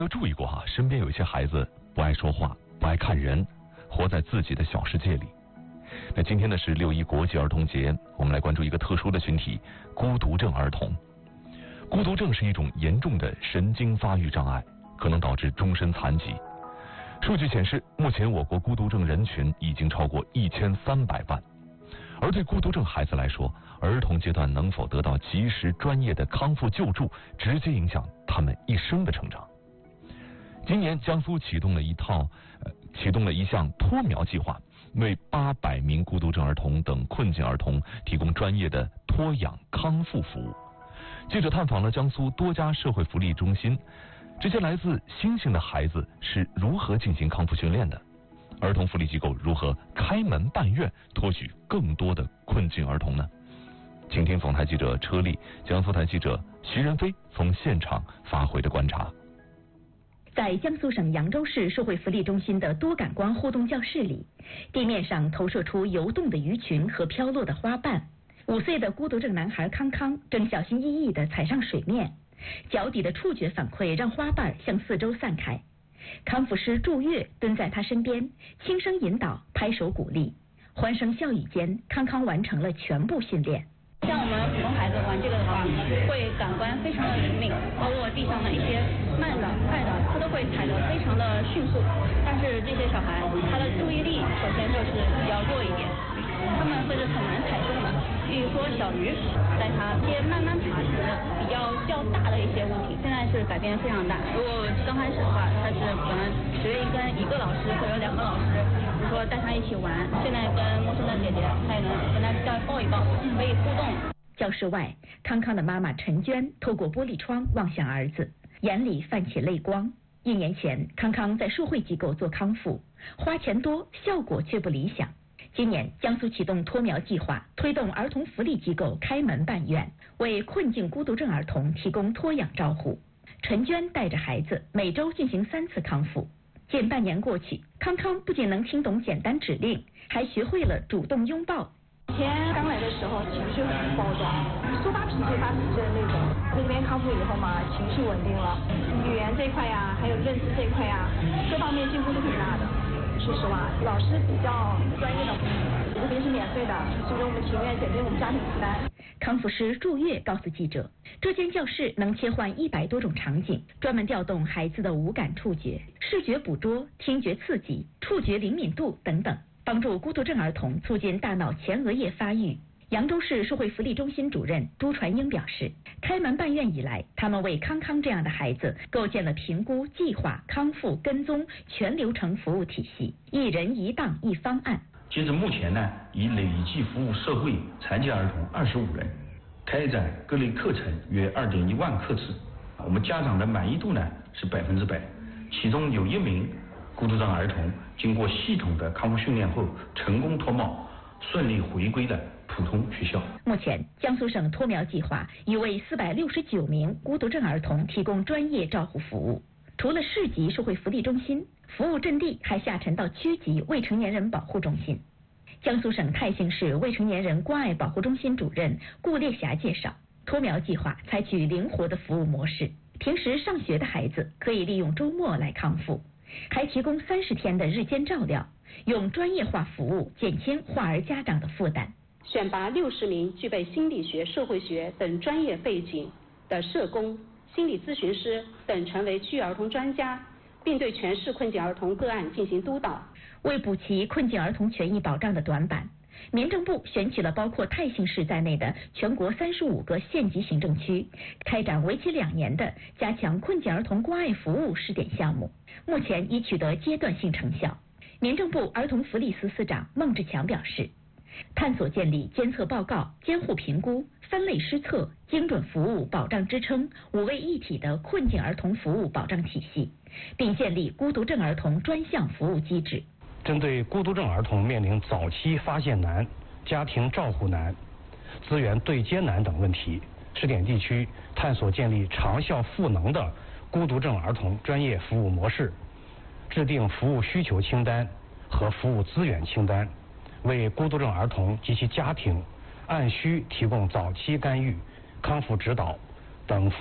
有注意过身边有一些孩子不爱说话，不爱看人，活在自己的小世界里。那今天呢是6·1国际儿童节，我们来关注一个特殊的群体——孤独症儿童。孤独症是一种严重的神经发育障碍，可能导致终身残疾。数据显示，目前我国孤独症人群已经超过1300万。而对孤独症孩子来说，儿童阶段能否得到及时专业的康复救助，直接影响他们一生的成长。今年江苏启动了一项托苗计划，为800名孤独症儿童等困境儿童提供专业的托养康复服务。记者探访了江苏多家社会福利中心，这些来自星星的孩子是如何进行康复训练的？儿童福利机构如何开门办院，托举更多的困境儿童呢？请听总台记者车丽、江苏台记者徐仁飞从现场发回的观察。 在江苏省扬州市社会福利中心的多感官互动教室里，地面上投射出游动的鱼群和飘落的花瓣。5岁的孤独症男孩康康正小心翼翼地踩上水面，脚底的触觉反馈让花瓣向四周散开。康复师祝月蹲在他身边，轻声引导，拍手鼓励。欢声笑语间，康康完成了全部训练。 像我们普通孩子玩这个的话，会感官非常的灵敏，包括地上的一些慢的、快的，他都会踩得非常的迅速。但是这些小孩，他的注意力首先就是比较弱一点，他们会是很难踩中的。比如说小鱼，带他一些慢慢爬行的较大的一些物体，现在是改变非常大。如果刚开始的话，他是可能只愿意跟一个老师或者2个老师，比如说带他一起玩。现在跟陌生的姐姐，他也能跟他叫抱一抱，可以互动。 教室外，康康的妈妈陈娟透过玻璃窗望向儿子，眼里泛起泪光。1年前，康康在社会机构做康复，花钱多，效果却不理想。今年，江苏启动托苗计划，推动儿童福利机构开门办院，为困境孤独症儿童提供托养照护。陈娟带着孩子每周进行3次康复。近半年过去，康康不仅能听懂简单指令，还学会了主动拥抱。 以前刚来的时候情绪很暴躁，说发脾气发脾气的那种。在这边康复以后嘛，情绪稳定了，语言这块呀，还有认知这块呀，各方面进步都挺大的。说实话，老师比较专业的，这边是免费的，所以我们情愿减轻我们家庭负担。 康复师祝月告诉记者，这间教室能切换100多种场景，专门调动孩子的五感触觉，视觉捕捉、听觉刺激、触觉灵敏度等等，帮助孤独症儿童促进大脑前额叶发育。扬州市社会福利中心主任朱传英表示，开门办院以来，他们为康康这样的孩子构建了评估、计划、康复、跟踪全流程服务体系，一人一档一方案。 截至目前呢，已累计服务社会残疾儿童25人，开展各类课程约2.1万课次。我们家长的满意度呢是100%，其中有1名孤独症儿童经过系统的康复训练后，成功脱帽，顺利回归了普通学校。 目前，江苏省托苗计划已为469名孤独症儿童提供专业照护服务。除了市级社会福利中心，服务阵地还下沉到区级未成年人保护中心。江苏省泰兴市未成年人关爱保护中心主任顾烈霞介绍，托苗计划采取灵活的服务模式，平时上学的孩子可以利用周末来康复，还提供30天的日间照料，用专业化服务减轻患儿家长的负担。 选拔60名具备心理学、社会学等专业背景的社工、心理咨询师等成为区域儿童专家，并对全市困境儿童个案进行督导。 为补齐困境儿童权益保障的短板，民政部选取了包括泰兴市在内的全国35个县级行政区，开展为期2年的加强困境儿童关爱服务试点项目，目前已取得阶段性成效。民政部儿童福利司司长孟志强表示，探索建立监测报告、监护评估、分类施策、精准服务保障支撑5位一体的困境儿童服务保障体系，并建立孤独症儿童专项服务机制。 针对孤独症儿童面临早期发现难、家庭照护难、资源对接难等问题，试点地区探索建立长效赋能的孤独症儿童专业服务模式，制定服务需求清单和服务资源清单，为孤独症儿童及其家庭按需提供早期干预、康复指导等服务。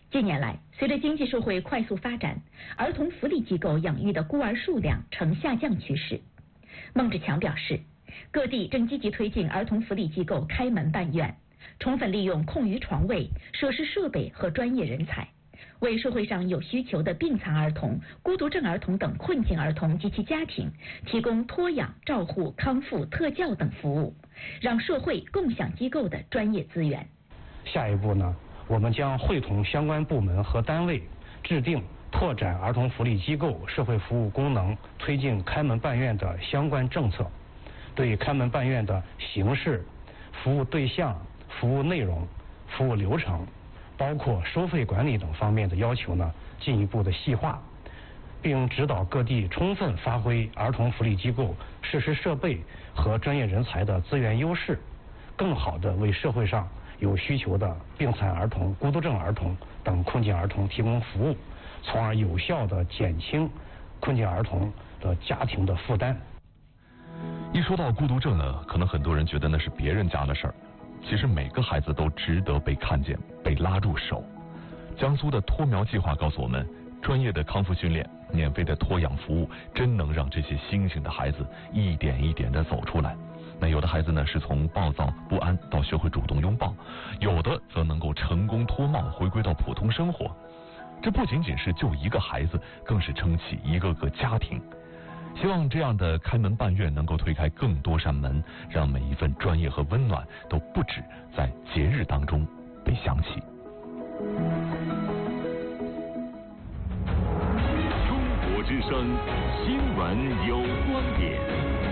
近年来，随着经济社会快速发展，儿童福利机构养育的孤儿数量呈下降趋势。孟志强表示，各地正积极推进儿童福利机构开门办院，充分利用空余床位、设施设备和专业人才，为社会上有需求的病残儿童、孤独症儿童等困境儿童及其家庭提供托养、照护、康复、特教等服务，让社会共享机构的专业资源。 下一步呢，我们将会同相关部门和单位制定拓展儿童福利机构社会服务功能、推进开门办院的相关政策，对开门办院的形式、服务对象、服务内容、服务流程，包括收费管理等方面的要求呢，进一步的细化，并指导各地充分发挥儿童福利机构设施设备和专业人才的资源优势，更好地为社会上有需求的病残儿童、孤独症儿童等困境儿童提供服务，从而有效地减轻困境儿童的家庭的负担。 一说到孤独症呢，可能很多人觉得那是别人家的事儿，其实每个孩子都值得被看见、被拉入手。江苏的托苗计划告诉我们，专业的康复训练、免费的托养服务，真能让这些星星的孩子一点一点地走出来。那有的孩子呢，是从暴躁不安到学会主动拥抱，有的则能够成功脱帽，回归到普通生活。这不仅仅是救一个孩子，更是撑起一个个家庭。希望这样的开门办院能够推开更多扇门，让每一份专业和温暖都不止在节日当中被想起。 中国之声新闻有观点，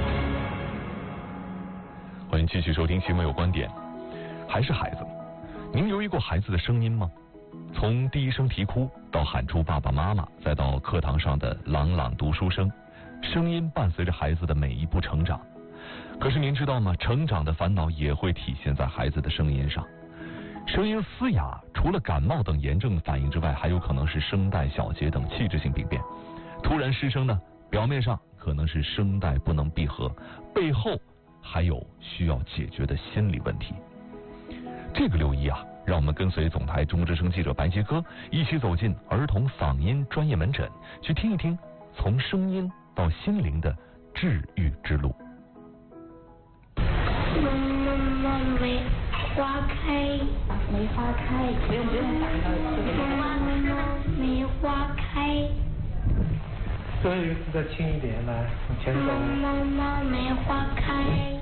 欢迎继续收听新闻有观点。还是孩子，您留意过孩子的声音吗？从第一声啼哭到喊出爸爸妈妈，再到课堂上的朗朗读书声，声音伴随着孩子的每一步成长。可是您知道吗？成长的烦恼也会体现在孩子的声音上。声音嘶哑，除了感冒等炎症反应之外，还有可能是声带小结等器质性病变。突然失声呢，表面上可能是声带不能闭合，背后还有需要解决的心理问题。这个6·1啊，让我们跟随总台中国之声记者白杰哥一起走进儿童嗓音专业门诊，去听一听从声音到心灵的治愈之路。 梅花开，梅花开，不用打梅花开。 最后一个字再轻一点，来往前走。 梅花开。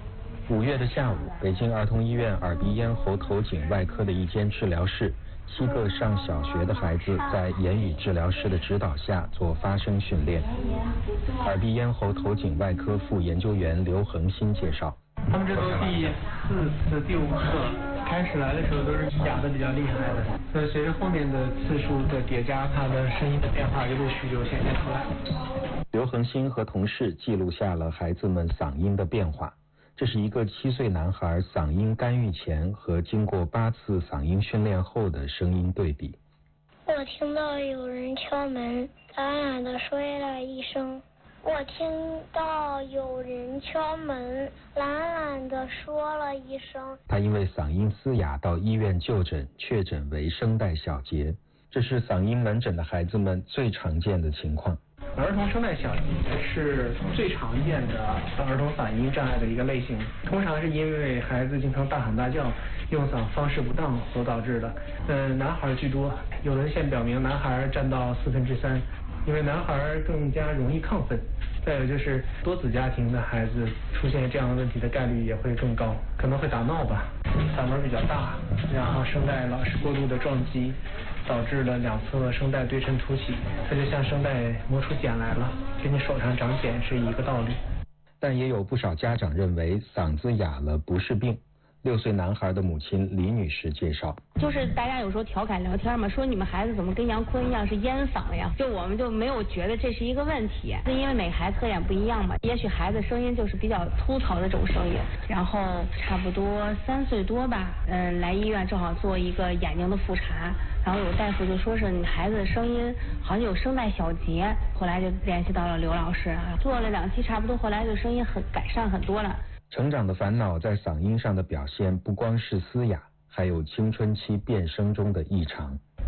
5月的下午，北京儿童医院耳鼻咽喉头颈外科的一间治疗室，7个上小学的孩子在言语治疗师的指导下做发声训练。耳鼻咽喉头颈外科副研究员刘恒新介绍， 他们这都第4次、第5次，开始来的时候都是哑的比较厉害的，所以随着后面的次数的叠加，他的声音的变化就陆续就显现出来。 刘恒新和同事记录下了孩子们嗓音的变化。这是一个7岁男孩嗓音干预前和经过8次嗓音训练后的声音对比。 我听到有人敲门，懒懒地说了一声。我听到有人敲门，懒懒地说了一声。 他因为嗓音嘶哑到医院就诊，确诊为声带小结。这是嗓音门诊的孩子们最常见的情况。 儿童声带小结是最常见的儿童嗓音障碍的一个类型，通常是因为孩子经常大喊大叫、用嗓方式不当所导致的。男孩居多，有文献表明男孩占到3/4，因为男孩更加容易亢奋。再有就是多子家庭的孩子出现这样的问题的概率也会更高，可能会打闹吧，嗓门比较大，然后声带老是过度的撞击，导致了2侧声带对称凸起，它就像声带磨出茧来了，跟你手上长茧是一个道理。 但也有不少家长认为嗓子哑了不是病。6岁男孩的母亲李女士介绍， 就是大家有时候调侃聊天嘛，说你们孩子怎么跟杨坤一样是烟嗓呀，就我们就没有觉得这是一个问题，是因为每个孩子特点不一样嘛，也许孩子声音就是比较粗糙的这种声音，然后差不多3岁多吧，来医院正好做一个眼睛的复查，然后有大夫就说是你孩子的声音好像有声带小结，后来就联系到了刘老师啊，做了2期差不多，后来就声音改善很多了。 成长的烦恼在嗓音上的表现不光是嘶哑，还有青春期变声中的异常。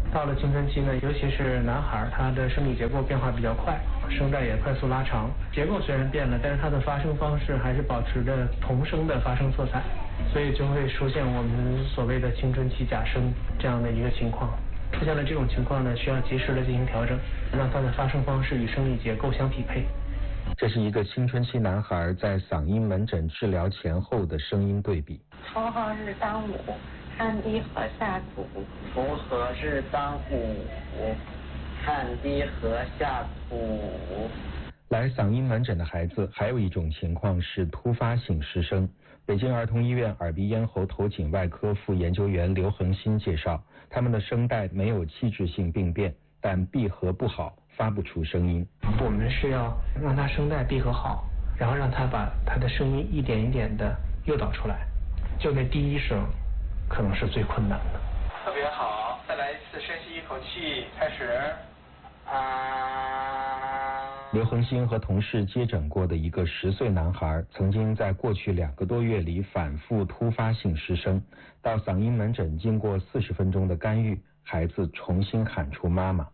到了青春期呢，尤其是男孩，他的生理结构变化比较快，声带也快速拉长，结构虽然变了，但是他的发声方式还是保持着童声的发声色彩，所以就会出现我们所谓的青春期假声这样的一个情况。出现了这种情况呢，需要及时的进行调整，让他的发声方式与生理结构相匹配。 这是一个青春期男孩在嗓音门诊治疗前后的声音对比。 符合日当午，汗滴禾下土。 符合日当午，汗滴禾下土。 来嗓音门诊的孩子还有一种情况是突发性失声。北京儿童医院耳鼻咽喉头颈外科副研究员刘恒新介绍，他们的声带没有器质性病变，但闭合不好，发不出声音。 我们是要让他声带闭合好，然后让他把他的声音一点一点的诱导出来，就那第一声可能是最困难的。 特别好，再来一次，深吸一口气，开始。 刘恒新和同事接诊过的一个10岁男孩，曾经在过去2个多月里反复突发性失声，到嗓音门诊经过40分钟的干预，孩子重新喊出妈妈。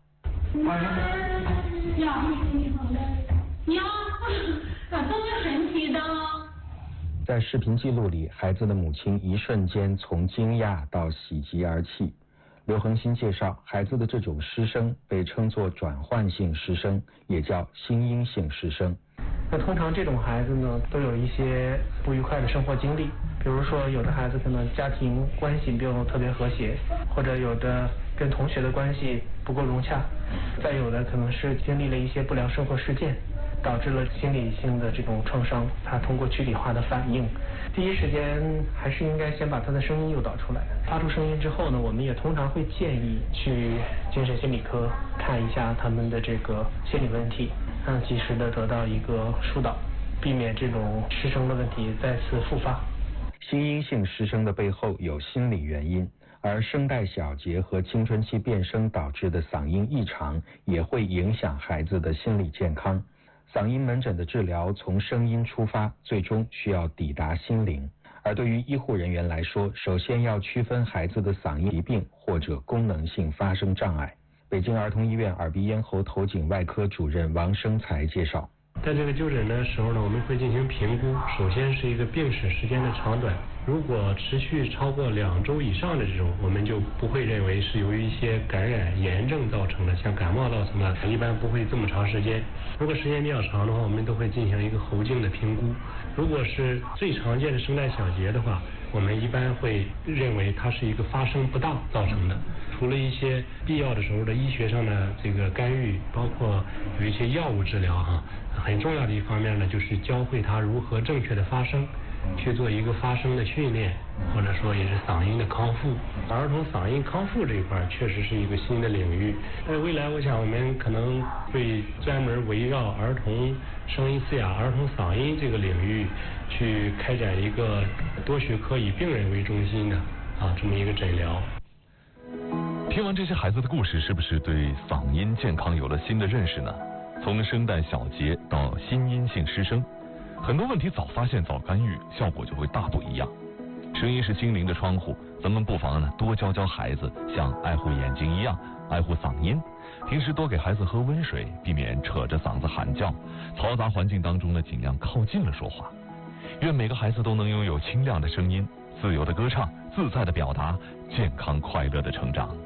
在视频记录里，孩子的母亲一瞬间从惊讶到喜极而泣。刘恒新介绍，孩子的这种失声被称作转换性失声，也叫心因性失声。 那通常这种孩子呢，都有一些不愉快的生活经历，比如说有的孩子可能家庭关系并不特别和谐，或者有的跟同学的关系不够融洽，再有的可能是经历了一些不良生活事件，导致了心理性的这种创伤，他通过躯体化的反应，第一时间还是应该先把他的声音诱导出来。发出声音之后呢，我们也通常会建议去精神心理科看一下他们的这个心理问题，让及时的得到一个疏导，避免这种失声的问题再次复发。 心因性失声的背后有心理原因，而声带小结和青春期变声导致的嗓音异常也会影响孩子的心理健康。嗓音门诊的治疗从声音出发，最终需要抵达心灵。而对于医护人员来说，首先要区分孩子的嗓音疾病或者功能性发声障碍。北京儿童医院耳鼻咽喉头颈外科主任王生才介绍， 在这个就诊的时候呢，我们会进行评估，首先是一个病史时间的长短，如果持续超过2周以上的这种，我们就不会认为是由于一些感染炎症造成的，像感冒造成的，一般不会这么长时间。如果时间比较长的话，我们都会进行一个喉镜的评估。如果是最常见的声带小结的话，我们一般会认为它是一个发声不当造成的。除了一些必要的时候的医学上的这个干预，包括有一些药物治疗很重要的一方面呢，就是教会他如何正确的发声，去做一个发声的训练，或者说也是嗓音的康复。儿童嗓音康复这一块确实是一个新的领域。在未来，我想我们可能会专门围绕儿童声音嘶哑、儿童嗓音这个领域去开展一个多学科以病人为中心的这么一个诊疗。 听完这些孩子的故事，是不是对嗓音健康有了新的认识呢？从声带小结到心因性失声，很多问题早发现早干预，效果就会大不一样。声音是心灵的窗户，咱们不妨多教教孩子，像爱护眼睛一样爱护嗓音。平时多给孩子喝温水，避免扯着嗓子喊叫。嘈杂环境当中呢，尽量靠近了说话。愿每个孩子都能拥有清亮的声音，自由的歌唱，自在的表达，健康快乐的成长。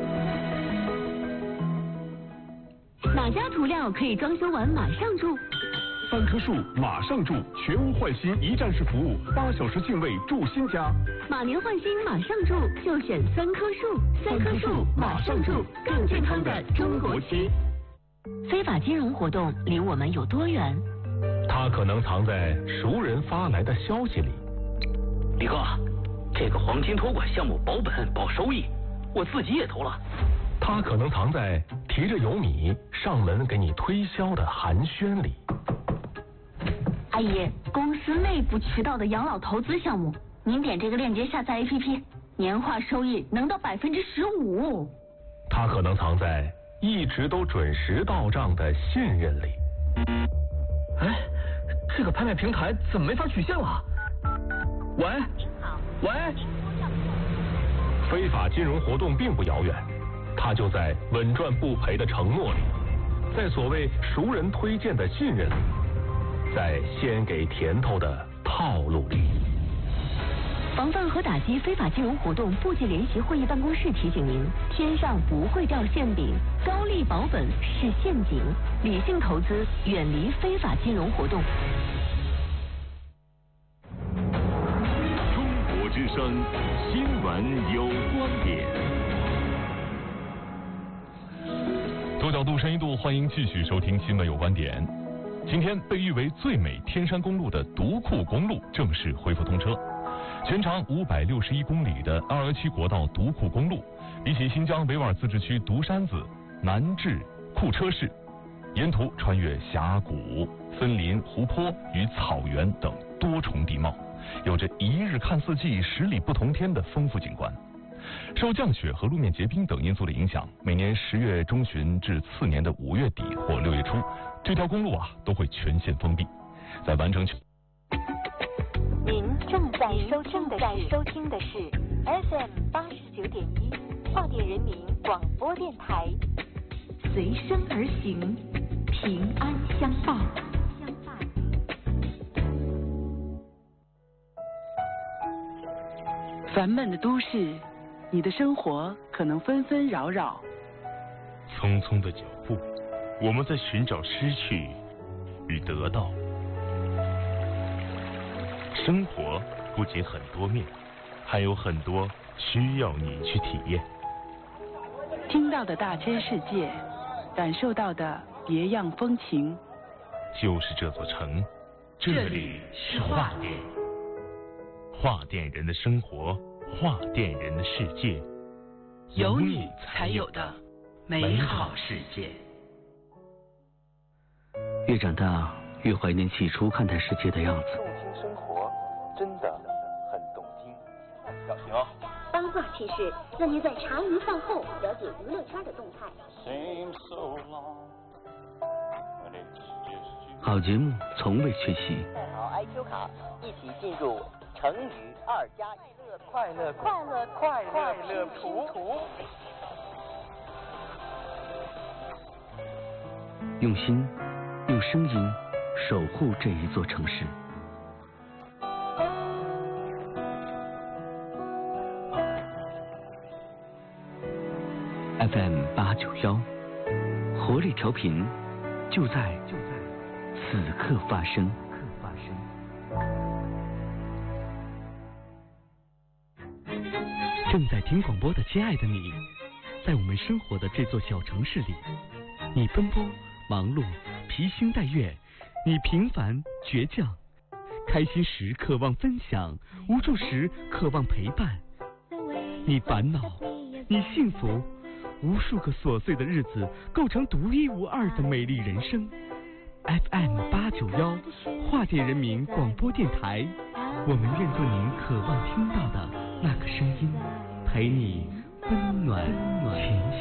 哪家涂料可以装修完马上住 3棵树马上住，全屋换新一站式服务，8小时净位住新家。 马年换新马上住，就选3棵树，3棵树马上住，更健康的中国区。非法金融活动离我们有多远？ 它可能藏在熟人发来的消息里。 李哥，这个黄金托管项目保本保收益，我自己也投了。 它可能藏在提着油米上门给你推销的寒暄里。 阿姨，公司内部渠道的养老投资项目，您点这个链接下载 APP， 年化收益能到15%。 它可能藏在一直都准时到账的信任里。 哎，这个拍卖平台怎么没法取现了？喂， 您好， 喂， 非法金融活动并不遥远， 它就在稳赚不赔的承诺里，在所谓熟人推荐的信任里，在先给甜头的套路里。 防范和打击非法金融活动部级联席会议办公室提醒您：天上不会掉馅饼，高利保本是陷阱，理性投资，远离非法金融活动。 中国之声新闻有观点。 多角度深一度，欢迎继续收听新闻有观点。今天被誉为最美天山公路的独库公路正式恢复通车。全长561公里的217国道独库公路，比起新疆维吾尔自治区独山子、南至库车市，沿途穿越峡谷、森林、湖泊与草原等多重地貌，有着一日看四季、十里不同天的丰富景观。受降雪和路面结冰等因素的影响，每年10月中旬至次年的5月底或6月初，这条公路都会全线封闭。在完成您正在收听的是 FM 89.1华电人民广播电台，随身而行，平安相伴。 烦闷的都市，你的生活可能纷纷扰扰。 匆匆的脚步，我们在寻找失去与得到。生活不仅很多面，还有很多需要你去体验。 听到的大千世界，感受到的别样风情。 就是这座城，这里是华电。华电人的生活，华电人的世界， 有你才有的美好世界。 越长大，越怀念起初看待世界的样子。 生活真的很动听。小心哦！ 八卦趣事，让您在茶余饭后了解娱乐圈的动态。 好节目从未缺席。 带好 IQ 卡，一起进入成语2+1快乐拼图。 用心，用声音守护这一座城市。FM 891，活力调频，就在此刻发生。正在听广播的亲爱的你，在我们生活的这座小城市里，你奔波忙碌，披星戴月，你平凡倔强，开心时渴望分享，无助时渴望陪伴。你烦恼，你幸福，无数个琐碎的日子构成独一无二的美丽人生。FM 891，华电人民广播电台，我们愿做您渴望听到的那个声音，陪你温暖前行。